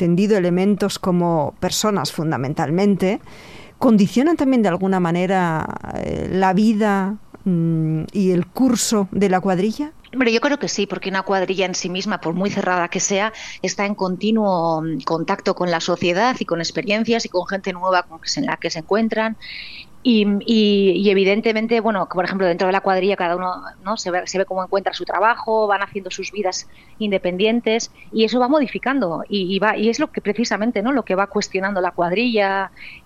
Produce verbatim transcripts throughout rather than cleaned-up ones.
entendido elementos como personas fundamentalmente, ¿condicionan también de alguna manera eh, la vida mm, y el curso de la cuadrilla? Hombre, yo creo que sí, porque una cuadrilla en sí misma, por muy cerrada que sea, está en continuo contacto con la sociedad y con experiencias y con gente nueva en la que se encuentran. Y, y, y evidentemente, bueno, por ejemplo, dentro de la cuadrilla cada uno, ¿no?, se ve, se ve cómo encuentra su trabajo, van haciendo sus vidas independientes y eso va modificando y, y, va, y es lo que precisamente, ¿no?, lo que va cuestionando la cuadrilla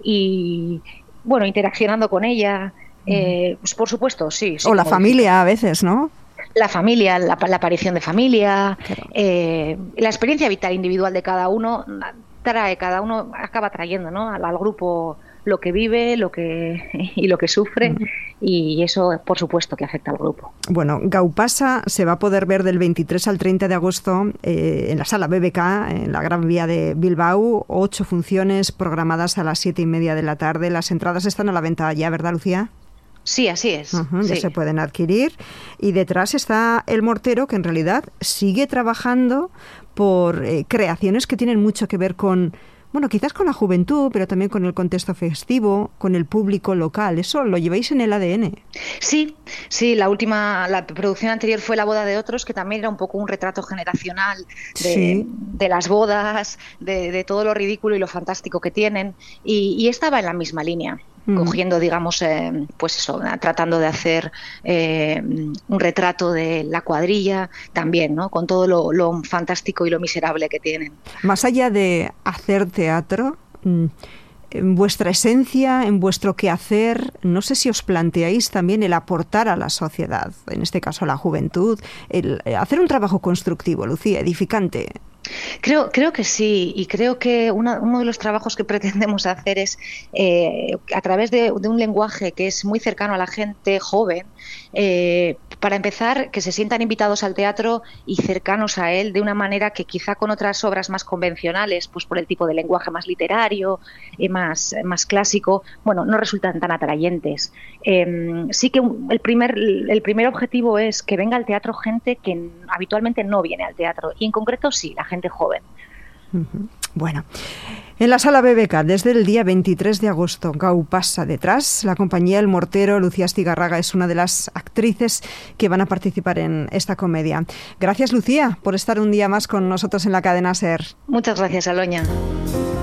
y, bueno, interaccionando con ella. Eh, pues por supuesto, sí. sí o la familia a veces, ¿no? La familia, la, la aparición de familia, claro. eh, la experiencia vital individual de cada uno trae, cada uno acaba trayendo, ¿no?, al, al grupo lo que vive, lo que y lo que sufre, uh-huh. y eso por supuesto que afecta al grupo. Bueno, Gaupasa se va a poder ver del veintitrés al treinta de agosto eh, en la sala B B K, en la Gran Vía de Bilbao, ocho funciones programadas a las siete y media de la tarde. Las entradas están a la venta ya, ¿verdad, Lucía? Sí, así es. Uh-huh, ya sí. se pueden adquirir. Y detrás está El Mortero, que en realidad sigue trabajando por eh, creaciones que tienen mucho que ver con, bueno, quizás con la juventud, pero también con el contexto festivo, con el público local. Eso lo lleváis en el A D N. Sí, sí, la última, la producción anterior fue La boda de otros, que también era un poco un retrato generacional de, sí. de las bodas, de, de todo lo ridículo y lo fantástico que tienen, y, y estaba en la misma línea. Cogiendo, digamos, eh, pues eso, tratando de hacer eh, un retrato de la cuadrilla también, ¿no?, con todo lo, lo fantástico y lo miserable que tienen. Más allá de hacer teatro, en vuestra esencia, en vuestro quehacer, no sé si os planteáis también el aportar a la sociedad, en este caso a la juventud, el hacer un trabajo constructivo, Lucía, edificante. Creo, creo que sí, y creo que una, uno de los trabajos que pretendemos hacer es, eh, a través de, de un lenguaje que es muy cercano a la gente joven, eh, para empezar, que se sientan invitados al teatro y cercanos a él de una manera que quizá con otras obras más convencionales, pues por el tipo de lenguaje más literario, eh, más, más clásico, bueno, no resultan tan atrayentes. Eh, sí que el primer, el primer objetivo es que venga al teatro gente que habitualmente no viene al teatro, y en concreto sí, la gente joven. Uh-huh. Bueno, en la sala B B K desde el día veintitrés de agosto, Gaupasa detrás. La compañía El Mortero, Lucía Astigarraga es una de las actrices que van a participar en esta comedia. Gracias, Lucía, por estar un día más con nosotros en la cadena SER. Muchas gracias, Aloña.